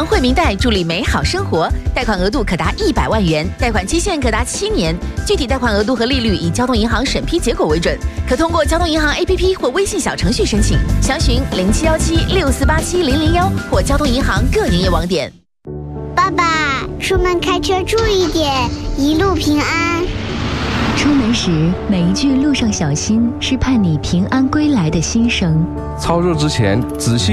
惠民贷助力美好生活，贷款额度可达100万元，贷款期限可达7年，具体贷款额度和利率以交通银行审批结果为准，可通过交通银行 APP 或微信小程序申请，详询071764870001或交通银行各营业网点。 爸爸，出门开车注意点，一路平安。 出门时每一句路上小心是盼你平安归来的心声。 操作之前仔细